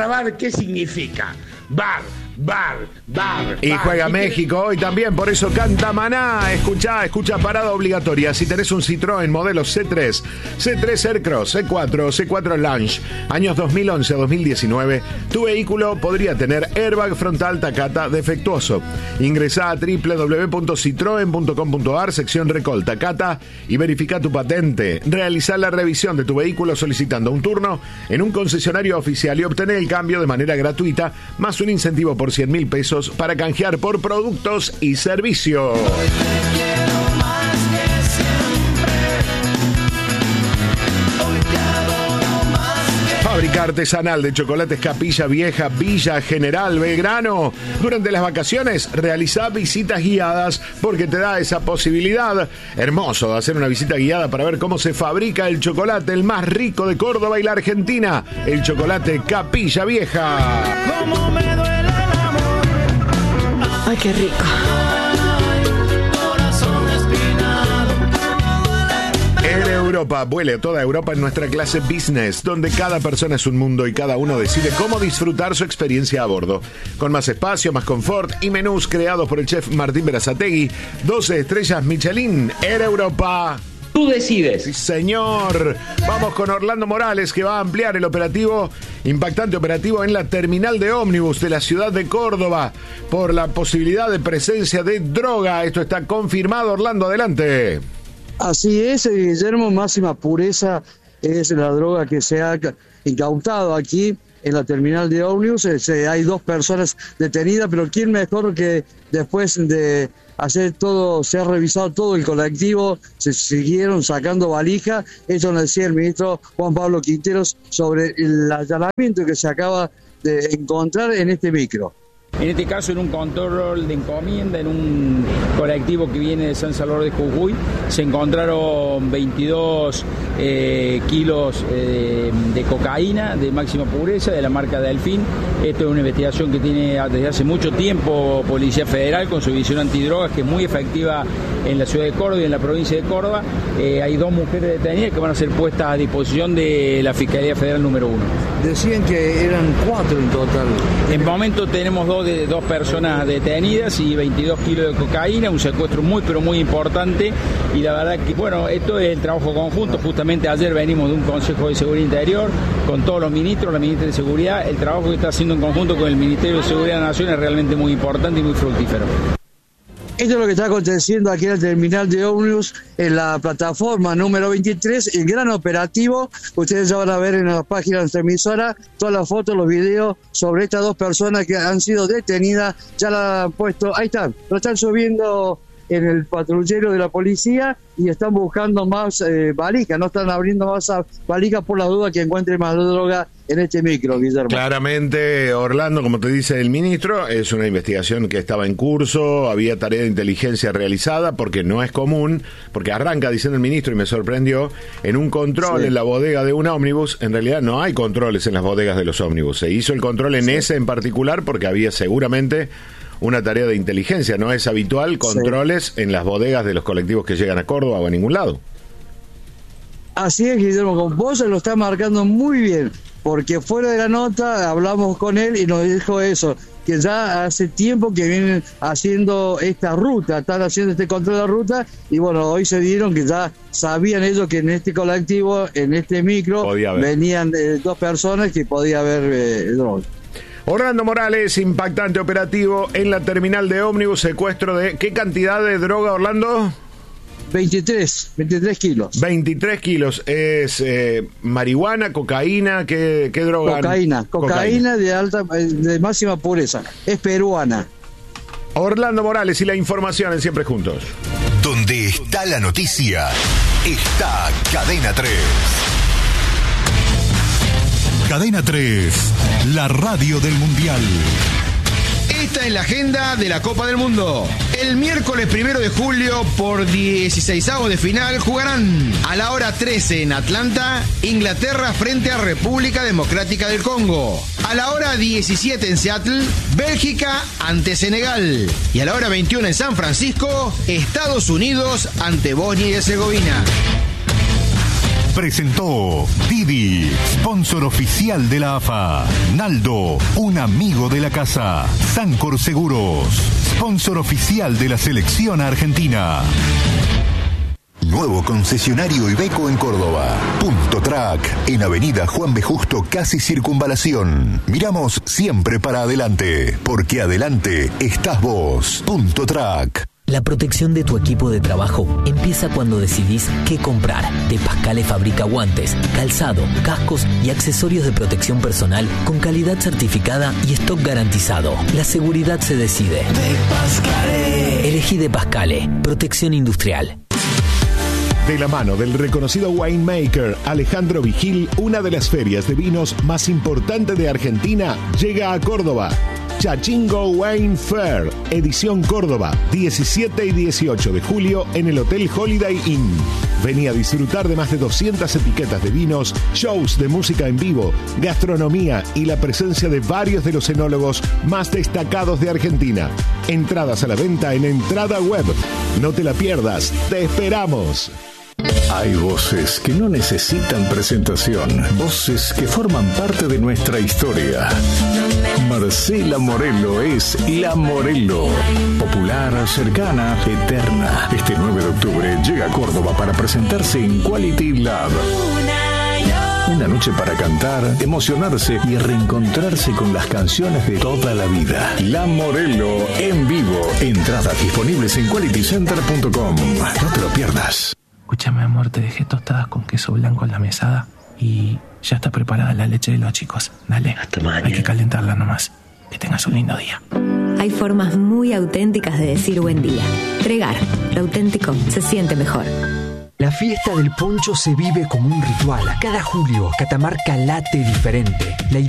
bar, ¿qué significa? Bar. Y juega México hoy también, por eso canta Maná. Escucha parada obligatoria. Si tenés un Citroën modelo C3, C3 Aircross, C4, C4 Lounge, años 2011 a 2019, tu vehículo podría tener airbag frontal Takata defectuoso. Ingresá a www.citroen.com.ar, sección Recall Takata, y verifica tu patente. Realizá la revisión de tu vehículo solicitando un turno en un concesionario oficial y obtener el cambio de manera gratuita, más un incentivo por 100.000 pesos para canjear por productos y servicios. Fábrica artesanal de chocolates Capilla Vieja, Villa General Belgrano. Durante las vacaciones realiza visitas guiadas porque te da esa posibilidad. Hermoso de hacer una visita guiada para ver cómo se fabrica el chocolate, el más rico de Córdoba y la Argentina, el chocolate Capilla Vieja. ¿Cómo me duele el amor? Ay, qué rico. Europa, vuele a toda Europa en nuestra clase Business, donde cada persona es un mundo y cada uno decide cómo disfrutar su experiencia a bordo. Con más espacio, más confort y menús creados por el chef Martín Berazategui, 12 estrellas Michelin. Air Europa. Tú decides. Sí, señor. Vamos con Orlando Morales, que va a ampliar el impactante operativo en la terminal de ómnibus de la ciudad de Córdoba por la posibilidad de presencia de droga. Esto está confirmado. Orlando, adelante. Así es, Guillermo, máxima pureza es la droga que se ha incautado aquí en la terminal de ómnibus. Hay 2 personas detenidas, pero quién mejor que después de hacer todo, se ha revisado todo el colectivo, se siguieron sacando valija. Eso nos decía el ministro Juan Pablo Quinteros sobre el allanamiento que se acaba de encontrar en este micro. En este caso, en un control de encomienda, en un colectivo que viene de San Salvador de Jujuy, se encontraron 22 kilos de cocaína de máxima pureza de la marca Delfín. Esto es una investigación que tiene desde hace mucho tiempo Policía Federal con su visión antidrogas, que es muy efectiva en la ciudad de Córdoba y en la provincia de Córdoba. Hay 2 mujeres detenidas que van a ser puestas a disposición de la Fiscalía Federal número 1. Decían que eran 4 en total. En momento tenemos 2 personas detenidas y 22 kilos de cocaína, un secuestro muy pero muy importante, y la verdad que bueno, esto es el trabajo conjunto. Justamente ayer venimos de un Consejo de Seguridad Interior con todos los ministros, la ministra de Seguridad. El trabajo que está haciendo en conjunto con el Ministerio de Seguridad de la Nación es realmente muy importante y muy fructífero. Esto es lo que está aconteciendo aquí en la terminal de ómnibus, en la plataforma número 23, el gran operativo. Ustedes ya van a ver en las páginas de nuestra emisora todas las fotos, los videos sobre estas 2 personas que han sido detenidas. Ya la han puesto, ahí están, lo están subiendo en el patrullero de la policía y están buscando más valijas, no están abriendo más valijas por la duda que encuentren más droga en este micro, Guillermo. Claramente, Orlando, como te dice el ministro, es una investigación que estaba en curso, había tarea de inteligencia realizada, porque no es común, porque arranca diciendo el ministro, y me sorprendió, en un control en la bodega de un ómnibus. En realidad no hay controles en las bodegas de los ómnibus, se hizo el control en ese en particular porque había seguramente una tarea de inteligencia. No es habitual controles en las bodegas de los colectivos que llegan a Córdoba o a ningún lado. Así es, Guillermo, con vos se lo está marcando muy bien, porque fuera de la nota hablamos con él y nos dijo eso, que ya hace tiempo que vienen haciendo esta ruta, están haciendo este control de ruta, y bueno, hoy se dieron que ya sabían ellos que en este colectivo, en este micro, venían 2 personas que podía haber droga. Orlando Morales, impactante operativo en la terminal de ómnibus, secuestro de... ¿Qué cantidad de droga, Orlando? 23 kilos. 23 kilos. ¿Es marihuana, cocaína? ¿Qué droga? Cocaína de máxima pureza. Es peruana. Orlando Morales y la información en Siempre Juntos. Donde está la noticia, está Cadena 3. Cadena 3, la radio del Mundial. Esta es la agenda de la Copa del Mundo. El miércoles 1 de julio, por 16avos de final, jugarán a la hora 13 en Atlanta, Inglaterra frente a República Democrática del Congo. A la hora 17 en Seattle, Bélgica ante Senegal. Y a la hora 21 en San Francisco, Estados Unidos ante Bosnia y Herzegovina. presentó Didi, sponsor oficial de la AFA. Naldo, un amigo de la casa. Sancor Seguros, sponsor oficial de la selección argentina. Nuevo concesionario Iveco en Córdoba. Punto Track, en Avenida Juan B. Justo, casi Circunvalación. Miramos siempre para adelante, porque adelante estás vos. Punto Track. La protección de tu equipo de trabajo empieza cuando decidís qué comprar. De Pascale fabrica guantes, calzado, cascos y accesorios de protección personal con calidad certificada y stock garantizado. La seguridad se decide. De Pascale. Elegí De Pascale. Protección industrial. De la mano del reconocido winemaker Alejandro Vigil, una de las ferias de vinos más importantes de Argentina llega a Córdoba. Chachingo Wine Fair, edición Córdoba, 17 y 18 de julio en el Hotel Holiday Inn. Vení a disfrutar de más de 200 etiquetas de vinos, shows de música en vivo, gastronomía y la presencia de varios de los enólogos más destacados de Argentina. Entradas a la venta en Entrada Web. No te la pierdas, te esperamos. Hay voces que no necesitan presentación, voces que forman parte de nuestra historia. Marcela Morelo es La Morelo, popular, cercana, eterna. Este 9 de octubre llega a Córdoba para presentarse en Quality Lab. Una noche para cantar, emocionarse y reencontrarse con las canciones de toda la vida. La Morelo en vivo. Entradas disponibles en qualitycenter.com. No te lo pierdas. Escúchame, amor, te dejé tostadas con queso blanco en la mesada y ya está preparada la leche de los chicos. Dale, hasta mañana. Hay que calentarla nomás. Que tengas un lindo día. Hay formas muy auténticas de decir buen día. Tregar, lo auténtico se siente mejor. La fiesta del poncho se vive como un ritual. Cada julio, Catamarca late diferente. La